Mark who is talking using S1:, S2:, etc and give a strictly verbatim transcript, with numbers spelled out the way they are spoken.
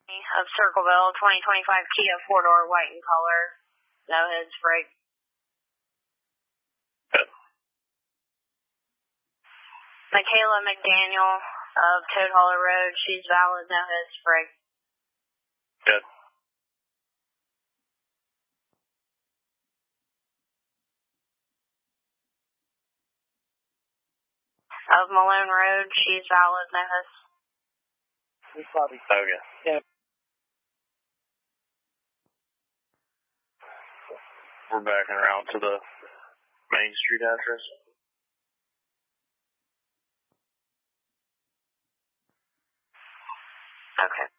S1: Of Circleville, twenty twenty-five Kia four-door, white in color. No his brake.
S2: Good.
S1: Michaela McDaniel of Toad Hauler Road. She's valid. No his brake.
S2: Good.
S1: Of Malone Road. She's valid. No his.
S2: Okay.
S3: Yeah.
S2: We're backing around to the Main Street address.
S1: Okay.